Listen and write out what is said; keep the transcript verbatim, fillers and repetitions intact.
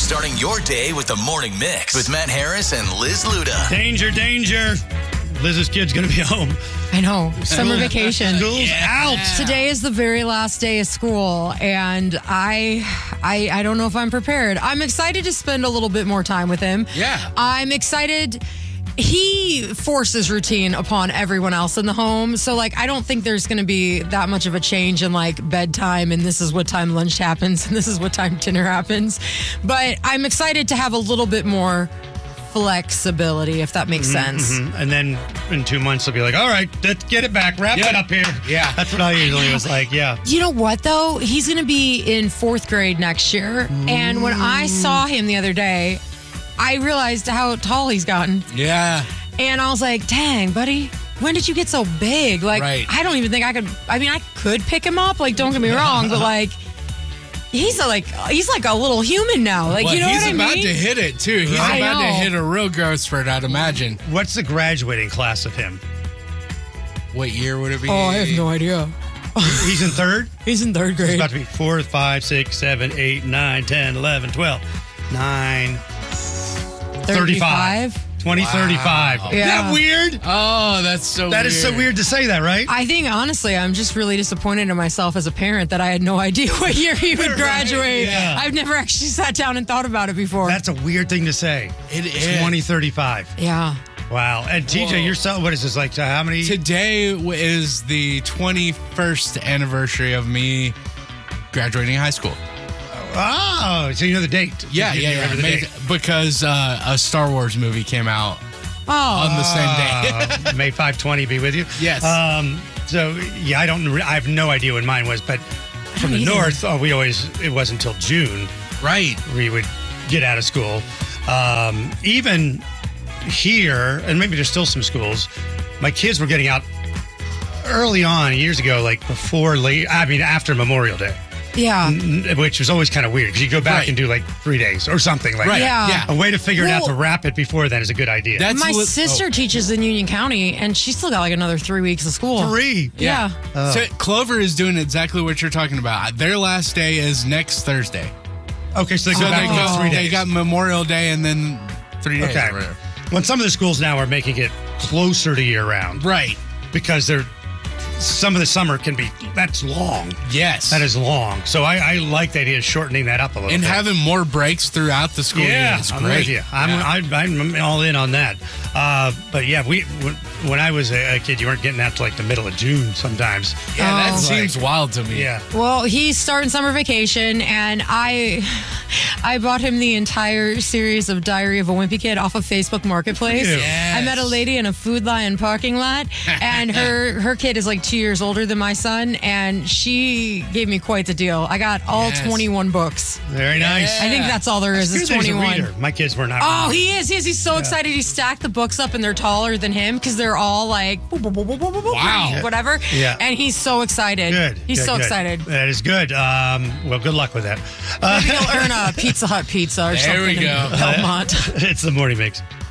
starting your day with the Morning Mix with Matt Harris and Liz Luda. Danger, danger. Liz's kid's going to be home. I know. Summer vacation. School's out. Today is the very last day of school, and I, I, I don't know if I'm prepared. I'm excited to spend a little bit more time with him. Yeah. I'm excited. He forces routine upon everyone else in the home. So, like, I don't think there's going to be that much of a change in, like, bedtime and this is what time lunch happens and this is what time dinner happens. But I'm excited to have a little bit more flexibility, if that makes sense. Mm-hmm. And then in two months, they'll be like, all right, let's get it back. Wrap Yep. it up here. Yeah. That's what I usually was like, yeah. You know what, though? He's going to be in fourth grade next year. And when I saw him the other day, I realized how tall he's gotten. Yeah. And I was like, dang, buddy, when did you get so big? Like, Right. I don't even think I could. I mean, I could pick him up. Like, don't get me wrong. But, like, he's a, like he's like a little human now. Like, Well, you know he's what I about mean? to hit it, too. He's I about to know. hit a real growth spurt, I'd imagine. What's the graduating class of him? What year would it be? Oh, I have no idea. He's in third? He's in third It's grade. about to be four, five, six, seven, eight, nine, ten, eleven, twelve, nine, thirty-five. twenty thirty-five. Wow. Isn't Yeah. that weird? Oh, that's so That weird. is so weird to say that, right? I think, honestly, I'm just really disappointed in myself as a parent that I had no idea what year he would Right, graduate. yeah. I've never actually sat down and thought about it before. That's a weird thing to say. It is. twenty thirty-five. yeah. Wow. And T J, Whoa. you're so, what is this, like, so how many? Today is the twenty-first anniversary of me graduating high school. Oh, so you know the date. Yeah, You yeah, yeah. remember the May- date. because uh, a Star Wars movie came out Oh. on the same day. Uh, May five twenty be with you. Yes. Um, so, yeah, I don't, re- I have no idea when mine was, but from the either. north, oh, we always, it wasn't until June Right. we would get out of school. Um, even here, and maybe there's still some schools, my kids were getting out early on, years ago, like before late, I mean, after Memorial Day, Yeah. n- which was always kind of weird because you go back Right. and do like three days or something like Right. that. Yeah. Yeah. A way to figure it out Well- to wrap it before then is a good idea. That's My what- sister oh. teaches in Union County, and she's still got like another three weeks of school. Three. Yeah. Oh. So Clover is doing exactly what you're talking about. Their last day is next Thursday. Okay, so they go So back they and got, do three they days. got Memorial Day and then three days. Okay. or whatever. When some of the schools now are making it closer to year round Right. because they're some of the summer can be that's long. Yes. That is long. So I, I like the idea of shortening that up a little And bit. having more breaks throughout the school yeah, year is I'm great. with you. I'm, Yeah. I, I'm all in on that. Uh, but yeah, we when, when I was a, a kid, you weren't getting out to like the middle of June sometimes. Yeah, that Oh. seems wild to me. Yeah. Well, he's starting summer vacation, and I, I bought him the entire series of Diary of a Wimpy Kid off of Facebook Marketplace. Ew. I met a lady in a Food Lion parking lot, and her her kid is like two years older than my son, and she gave me quite the deal. I got all Yes. twenty-one books. Very nice. I think that's all there is. Good Is that he's a twenty-one. reader. My kids were not. Oh, readers. he is. He is. He's so excited. He stacked the books up and they're taller than him because they're all like, Wow. whatever. Yeah. And he's so excited. Good. He's good, so good. excited. That is good. Um, well, good luck with that. Uh, Maybe he'll earn a Pizza Hut pizza or There something we in go. Belmont. it's the Morning Mix.